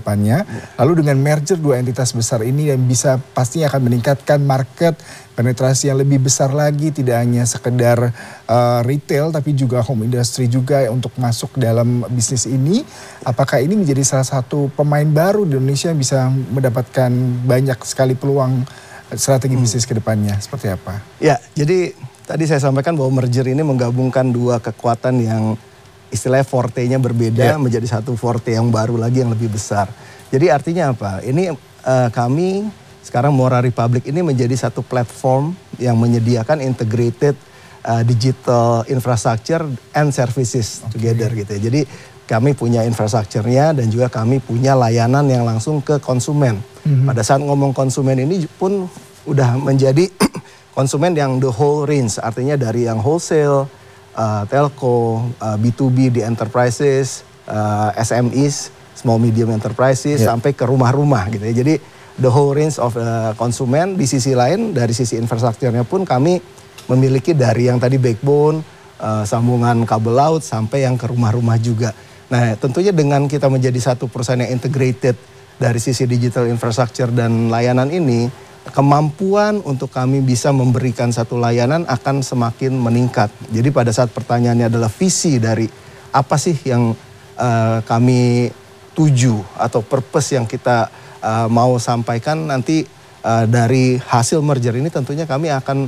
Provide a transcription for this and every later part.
depannya. Lalu dengan merger dua entitas besar ini yang bisa pastinya akan meningkatkan market penetrasi yang lebih besar lagi, tidak hanya sekedar retail tapi juga home industry juga untuk masuk dalam bisnis ini. Apakah ini menjadi salah satu pemain baru di Indonesia yang bisa mendapatkan banyak sekali peluang strategi bisnis ke depannya? Seperti apa? Ya, jadi tadi saya sampaikan bahwa merger ini menggabungkan dua kekuatan yang istilahnya forte-nya berbeda menjadi satu forte yang baru lagi yang lebih besar. Jadi artinya apa? Ini kami sekarang Mora Republic ini menjadi satu platform yang menyediakan integrated digital infrastructure and services together gitu ya. Jadi kami punya infrastrukturnya dan juga kami punya layanan yang langsung ke konsumen. Pada saat ngomong konsumen ini pun udah menjadi konsumen yang the whole range, artinya dari yang wholesale, telco, B2B di enterprises, SMEs, small medium enterprises, sampai ke rumah-rumah gitu ya. Jadi the whole range of konsumen. Di sisi lain dari sisi infrastrukturnya pun kami memiliki dari yang tadi backbone, sambungan kabel laut sampai yang ke rumah-rumah juga. Nah tentunya dengan kita menjadi satu perusahaan yang integrated dari sisi digital infrastructure dan layanan ini, kemampuan untuk kami bisa memberikan satu layanan akan semakin meningkat. Jadi pada saat pertanyaannya adalah visi dari apa sih yang kami tuju atau purpose yang kita mau sampaikan nanti dari hasil merger ini, tentunya kami akan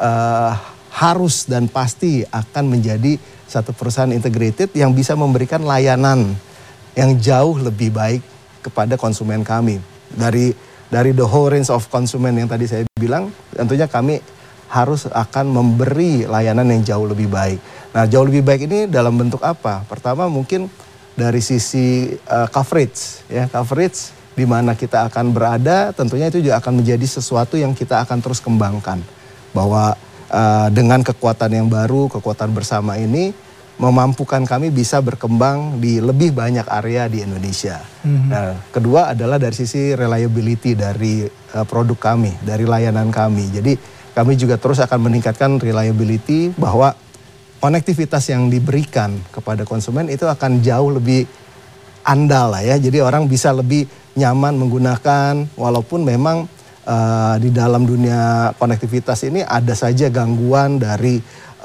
harus dan pasti akan menjadi satu perusahaan integrated yang bisa memberikan layanan yang jauh lebih baik kepada konsumen kami. Dari the whole range of konsumen yang tadi saya bilang, tentunya kami harus akan memberi layanan yang jauh lebih baik. Nah jauh lebih baik ini dalam bentuk apa? Pertama mungkin dari sisi coverage, ya coverage di mana kita akan berada, tentunya itu juga akan menjadi sesuatu yang kita akan terus kembangkan. Bahwa dengan kekuatan yang baru, kekuatan bersama ini memampukan kami bisa berkembang di lebih banyak area di Indonesia. Nah, kedua adalah dari sisi reliability dari produk kami, dari layanan kami. Jadi kami juga terus akan meningkatkan reliability bahwa konektivitas yang diberikan kepada konsumen itu akan jauh lebih andal lah ya. Jadi orang bisa lebih nyaman menggunakan, walaupun memang di dalam dunia konektivitas ini ada saja gangguan dari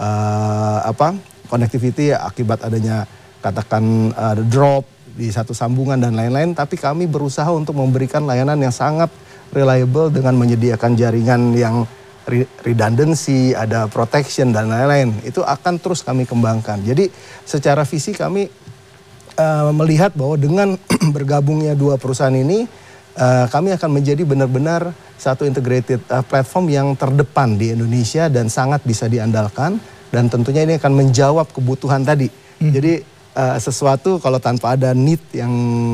connectivity akibat adanya katakan drop di satu sambungan dan lain-lain, tapi kami berusaha untuk memberikan layanan yang sangat reliable dengan menyediakan jaringan yang redundancy, ada protection dan lain-lain. Itu akan terus kami kembangkan. Jadi secara visi kami melihat bahwa dengan bergabungnya dua perusahaan ini, kami akan menjadi benar-benar satu integrated platform yang terdepan di Indonesia dan sangat bisa diandalkan. Dan tentunya ini akan menjawab kebutuhan tadi. Jadi sesuatu kalau tanpa ada need yang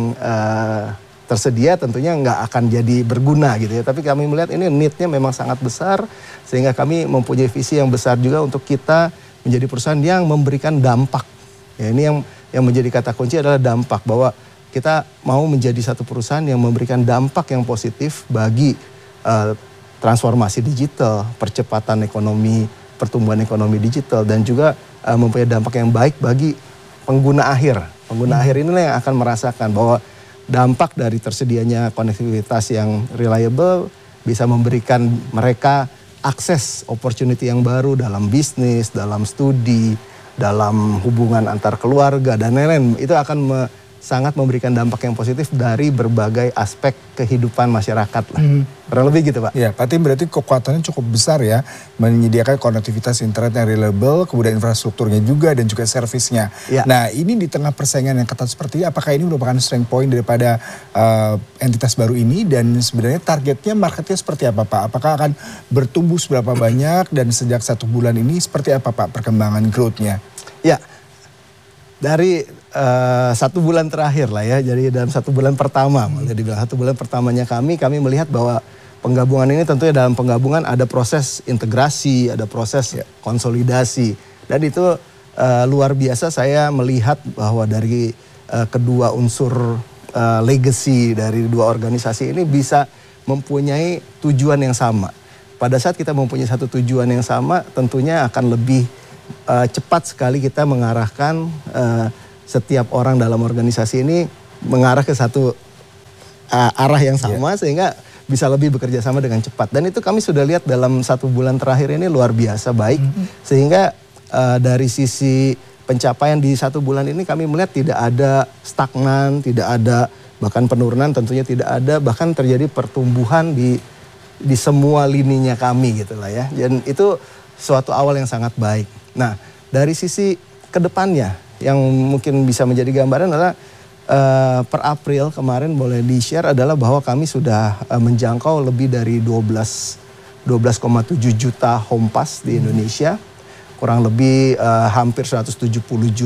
tersedia tentunya nggak akan jadi berguna gitu ya. Tapi kami melihat ini need-nya memang sangat besar. Sehingga kami mempunyai visi yang besar juga untuk kita menjadi perusahaan yang memberikan dampak. Ya, ini yang menjadi kata kunci adalah dampak. Bahwa kita mau menjadi satu perusahaan yang memberikan dampak yang positif bagi transformasi digital, percepatan ekonomi, pertumbuhan ekonomi digital, dan juga mempunyai dampak yang baik bagi pengguna akhir. Pengguna akhir inilah yang akan merasakan bahwa dampak dari tersedianya konektivitas yang reliable bisa memberikan mereka akses opportunity yang baru dalam bisnis, dalam studi, dalam hubungan antar keluarga dan lain-lain. Itu akan sangat memberikan dampak yang positif dari berbagai aspek kehidupan masyarakat lah. Kurang lebih gitu Pak. Ya, Pak Tim, berarti kekuatannya cukup besar ya, menyediakan konektivitas internet yang reliable, kemudian infrastrukturnya juga dan juga servisnya. Ya. Nah ini di tengah persaingan yang ketat seperti ini, apakah ini merupakan strength point daripada entitas baru ini, dan sebenarnya targetnya marketnya seperti apa Pak? Apakah akan bertumbuh seberapa banyak dan sejak 1 bulan ini seperti apa Pak perkembangan growth-nya? Ya, dari 1 bulan terakhir lah ya, jadi dalam 1 bulan pertama, boleh dibilang 1 bulan pertamanya kami melihat bahwa penggabungan ini tentunya dalam penggabungan ada proses integrasi, ada proses konsolidasi, dan itu luar biasa saya melihat bahwa dari kedua unsur legacy dari dua organisasi ini bisa mempunyai tujuan yang sama. Pada saat kita mempunyai satu tujuan yang sama, tentunya akan lebih cepat sekali kita mengarahkan setiap orang dalam organisasi ini mengarah ke satu arah yang sama sehingga bisa lebih bekerja sama dengan cepat. Dan itu kami sudah lihat dalam 1 bulan terakhir ini luar biasa baik. Sehingga dari sisi pencapaian di 1 bulan ini kami melihat tidak ada stagnan, tidak ada bahkan penurunan tentunya tidak ada, bahkan terjadi pertumbuhan di semua lininya kami gitu lah ya. Dan itu suatu awal yang sangat baik. Nah dari sisi kedepannya yang mungkin bisa menjadi gambaran adalah per April kemarin boleh di-share adalah bahwa kami sudah menjangkau lebih dari 12,7 juta home pass di Indonesia. Kurang lebih hampir 170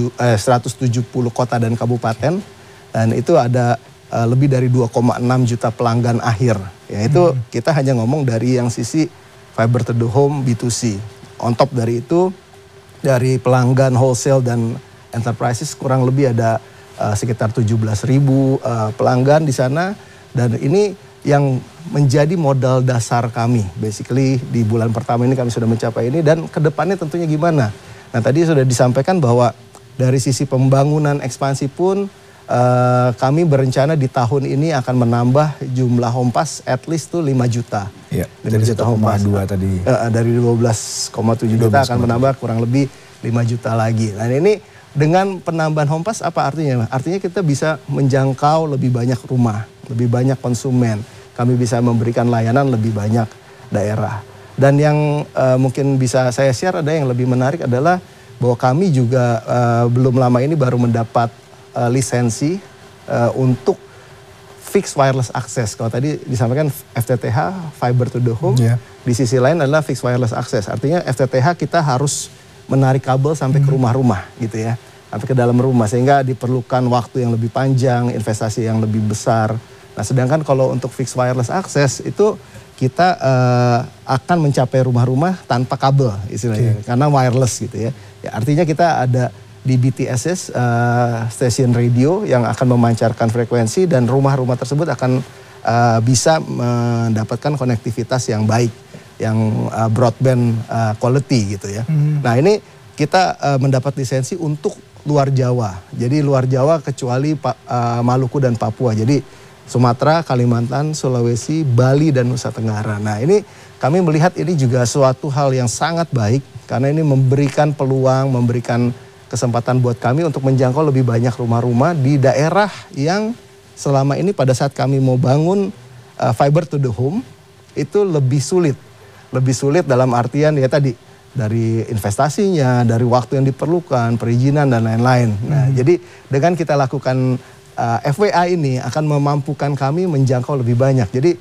kota dan kabupaten. Dan itu ada lebih dari 2,6 juta pelanggan akhir. Yaitu kita hanya ngomong dari yang sisi fiber to the home B2C. On top dari itu, dari pelanggan wholesale dan enterprises kurang lebih ada sekitar 17.000 pelanggan di sana. Dan ini yang menjadi modal dasar kami. Basically di bulan pertama ini kami sudah mencapai ini dan kedepannya tentunya gimana. Nah tadi sudah disampaikan bahwa dari sisi pembangunan ekspansi pun kami berencana di tahun ini akan menambah jumlah home pass at least tuh 5 juta. Iya, dari 1,2 tadi. Dari 12,7 juta akan menambah kurang lebih 5 juta lagi. Nah ini dengan penambahan home pass apa artinya? Artinya kita bisa menjangkau lebih banyak rumah, lebih banyak konsumen. Kami bisa memberikan layanan lebih banyak daerah. Dan yang mungkin bisa saya share ada yang lebih menarik adalah bahwa kami juga belum lama ini baru mendapat lisensi untuk fixed wireless access. Kalau tadi disampaikan FTTH, fiber to the home. Di sisi lain adalah fixed wireless access. Artinya FTTH kita harus menarik kabel sampai ke rumah-rumah gitu ya. Sampai ke dalam rumah sehingga diperlukan waktu yang lebih panjang, investasi yang lebih besar. Nah sedangkan kalau untuk fixed wireless access itu kita akan mencapai rumah-rumah tanpa kabel istilahnya. Karena wireless gitu ya. Artinya kita ada di BTSS stasiun radio yang akan memancarkan frekuensi dan rumah-rumah tersebut akan bisa mendapatkan konektivitas yang baik, yang broadband quality gitu ya. Nah ini kita mendapat lisensi untuk luar Jawa. Jadi luar Jawa kecuali Maluku dan Papua. Jadi Sumatera, Kalimantan, Sulawesi, Bali dan Nusa Tenggara. Nah ini kami melihat ini juga suatu hal yang sangat baik karena ini memberikan peluang, memberikan kesempatan buat kami untuk menjangkau lebih banyak rumah-rumah di daerah yang selama ini pada saat kami mau bangun fiber to the home itu lebih sulit. Lebih sulit dalam artian ya tadi dari investasinya, dari waktu yang diperlukan, perizinan dan lain-lain. Nah, jadi dengan kita lakukan FWA ini akan memampukan kami menjangkau lebih banyak. Jadi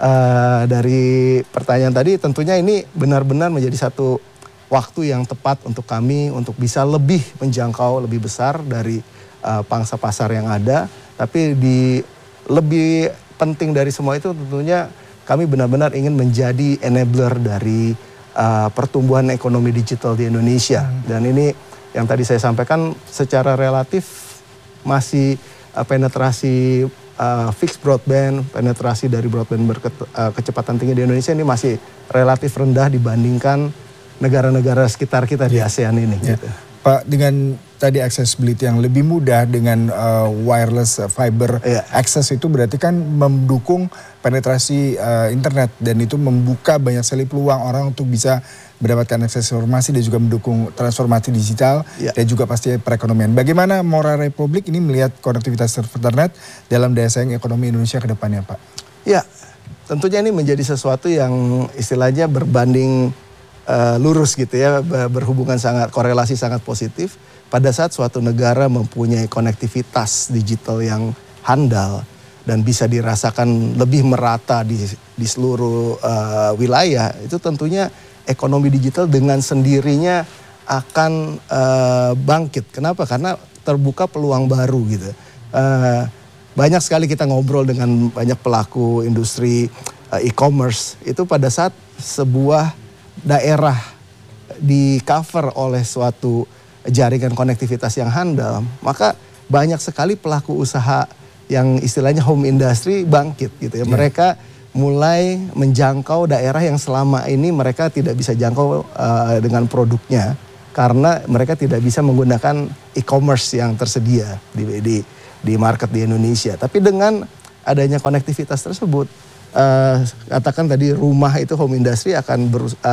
dari pertanyaan tadi tentunya ini benar-benar menjadi satu waktu yang tepat untuk kami untuk bisa lebih menjangkau lebih besar dari pangsa pasar yang ada. Tapi lebih penting dari semua itu tentunya kami benar-benar ingin menjadi enabler dari pertumbuhan ekonomi digital di Indonesia. Dan ini yang tadi saya sampaikan secara relatif masih penetrasi fixed broadband, penetrasi dari broadband berkecepatan tinggi di Indonesia ini masih relatif rendah dibandingkan negara-negara sekitar kita di ASEAN ini. Ya. Gitu. Pak, dengan tadi accessibility yang lebih mudah dengan wireless fiber access itu berarti kan mendukung penetrasi internet dan itu membuka banyak sekali peluang orang untuk bisa mendapatkan akses informasi dan juga mendukung transformasi digital dan juga pasti perekonomian. Bagaimana Mora Republik ini melihat konektivitas internet dalam daya saing ekonomi Indonesia ke depannya, Pak? Ya, tentunya ini menjadi sesuatu yang istilahnya berbanding lurus gitu ya, berhubungan korelasi sangat positif. Pada saat suatu negara mempunyai konektivitas digital yang handal dan bisa dirasakan lebih merata di seluruh wilayah, itu tentunya ekonomi digital dengan sendirinya akan bangkit. Kenapa? Karena terbuka peluang baru gitu. Banyak sekali kita ngobrol dengan banyak pelaku industri e-commerce. Itu pada saat sebuah daerah di cover oleh suatu jaringan konektivitas yang handal, maka banyak sekali pelaku usaha yang istilahnya home industry bangkit gitu ya. Mereka mulai menjangkau daerah yang selama ini mereka tidak bisa jangkau dengan produknya karena mereka tidak bisa menggunakan e-commerce yang tersedia di market di Indonesia. Tapi dengan adanya konektivitas tersebut, katakan tadi rumah itu home industry akan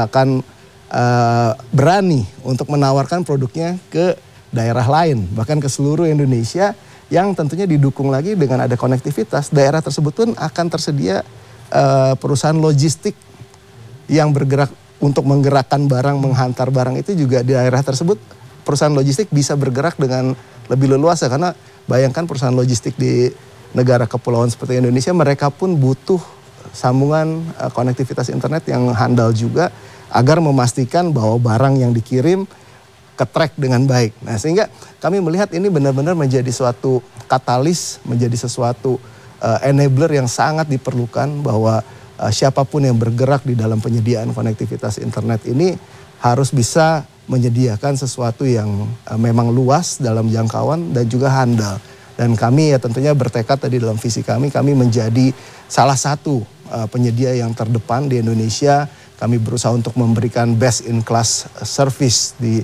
berani untuk menawarkan produknya ke daerah lain, bahkan ke seluruh Indonesia, yang tentunya didukung lagi dengan ada konektivitas. Daerah tersebut pun akan tersedia perusahaan logistik yang bergerak untuk menggerakkan barang, menghantar barang itu juga di daerah tersebut. Perusahaan logistik bisa bergerak dengan lebih leluasa, karena bayangkan perusahaan logistik di negara kepulauan seperti Indonesia, mereka pun butuh sambungan konektivitas internet yang handal juga agar memastikan bahwa barang yang dikirim ke-track dengan baik. Nah, sehingga kami melihat ini benar-benar menjadi suatu katalis, menjadi sesuatu enabler yang sangat diperlukan, bahwa siapapun yang bergerak di dalam penyediaan konektivitas internet ini harus bisa menyediakan sesuatu yang memang luas dalam jangkauan dan juga handal. Dan kami ya tentunya bertekad tadi dalam visi kami menjadi salah satu penyedia yang terdepan di Indonesia. Kami berusaha untuk memberikan best in class service di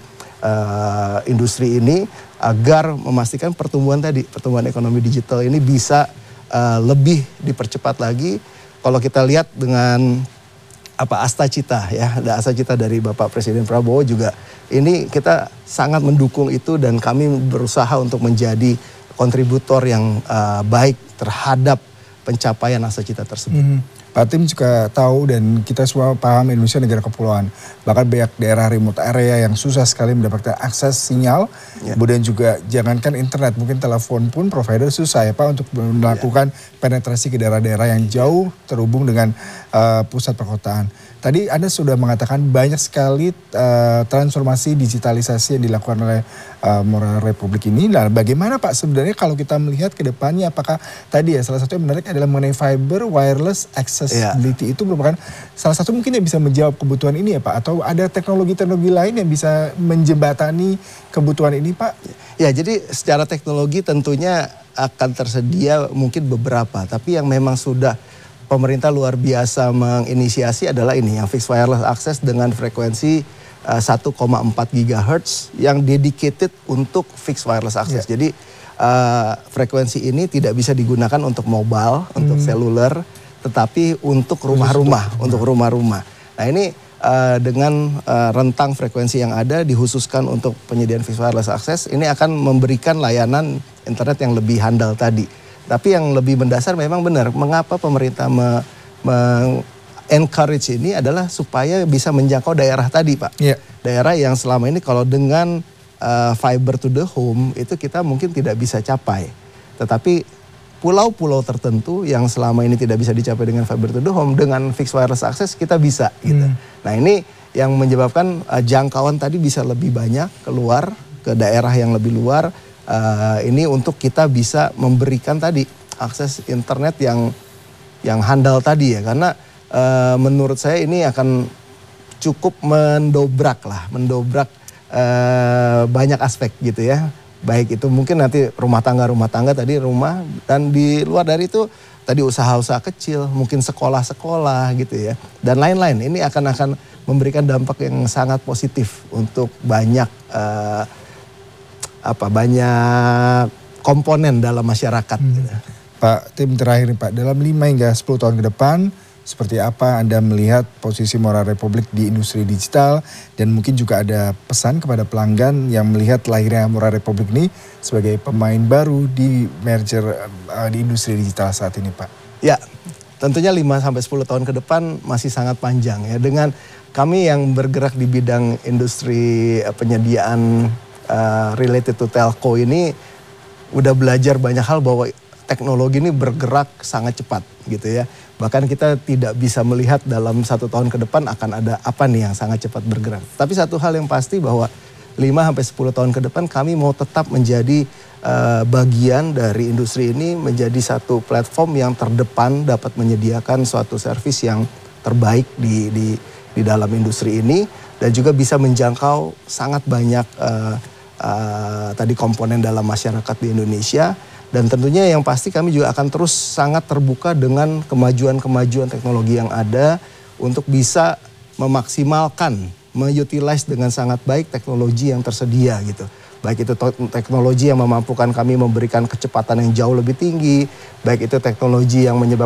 industri ini agar memastikan pertumbuhan ekonomi digital ini bisa lebih dipercepat lagi. Kalau kita lihat dengan Asta Cita ya, ada Asta Cita dari Bapak Presiden Prabowo juga, ini kita sangat mendukung itu, dan kami berusaha untuk menjadi kontributor yang baik terhadap pencapaian Asta Cita tersebut. Pak Tim juga tahu dan kita semua paham Indonesia negara kepulauan. Bahkan banyak daerah remote area yang susah sekali mendapatkan akses sinyal. Kemudian juga jangankan internet, mungkin telepon pun provider susah ya Pak untuk melakukan penetrasi ke daerah-daerah yang jauh terhubung dengan pusat perkotaan. Tadi Anda sudah mengatakan banyak sekali transformasi digitalisasi yang dilakukan oleh Mora Republik ini. Nah, bagaimana Pak sebenarnya kalau kita melihat ke depannya, apakah tadi ya salah satu yang menarik adalah mengenai fiber wireless accessibility itu merupakan salah satu mungkin yang bisa menjawab kebutuhan ini ya Pak? Atau ada teknologi-teknologi lain yang bisa menjembatani kebutuhan ini Pak? Ya, jadi secara teknologi tentunya akan tersedia mungkin beberapa, tapi yang memang sudah pemerintah luar biasa menginisiasi adalah ini, yang fixed wireless access dengan frekuensi 1,4 GHz yang dedicated untuk fixed wireless access. Jadi frekuensi ini tidak bisa digunakan untuk mobile, untuk seluler, tetapi untuk rumah-rumah. Nah, ini dengan rentang frekuensi yang ada dikhususkan untuk penyediaan fixed wireless access, ini akan memberikan layanan internet yang lebih handal tadi. Tapi yang lebih mendasar memang benar, mengapa pemerintah encourage ini adalah supaya bisa menjangkau daerah tadi Pak. Daerah yang selama ini kalau dengan fiber to the home itu kita mungkin tidak bisa capai. Tetapi pulau-pulau tertentu yang selama ini tidak bisa dicapai dengan fiber to the home, dengan fixed wireless access kita bisa gitu. Nah, ini yang menyebabkan jangkauan tadi bisa lebih banyak keluar ke daerah yang lebih luar. Ini untuk kita bisa memberikan tadi akses internet yang handal tadi ya, karena menurut saya ini akan cukup mendobrak banyak aspek gitu ya. Baik itu mungkin nanti rumah tangga tadi, rumah, dan di luar dari itu tadi usaha-usaha kecil, mungkin sekolah-sekolah gitu ya, dan lain-lain. Ini akan memberikan dampak yang sangat positif untuk banyak banyak komponen dalam masyarakat. Pak Tim, terakhir nih Pak, dalam 5 hingga 10 tahun ke depan seperti apa Anda melihat posisi Mora Republik di industri digital, dan mungkin juga ada pesan kepada pelanggan yang melihat lahirnya Mora Republik ini sebagai pemain baru di merger di industri digital saat ini Pak? Ya, tentunya 5-10 tahun ke depan masih sangat panjang ya. Dengan kami yang bergerak di bidang industri penyediaan related to telco ini udah belajar banyak hal, bahwa teknologi ini bergerak sangat cepat gitu ya. Bahkan kita tidak bisa melihat dalam 1 tahun ke depan akan ada apa nih yang sangat cepat bergerak. Tapi satu hal yang pasti bahwa 5-10 tahun ke depan kami mau tetap menjadi bagian dari industri ini, menjadi satu platform yang terdepan dapat menyediakan suatu servis yang terbaik di dalam industri ini, dan juga bisa menjangkau sangat banyak tadi komponen dalam masyarakat di Indonesia. Dan tentunya yang pasti kami juga akan terus sangat terbuka dengan kemajuan-kemajuan teknologi yang ada untuk bisa memaksimalkan, mengutilize dengan sangat baik teknologi yang tersedia gitu. baik itu teknologi yang memampukan kami memberikan kecepatan yang jauh lebih tinggi, baik itu teknologi yang menyebabkan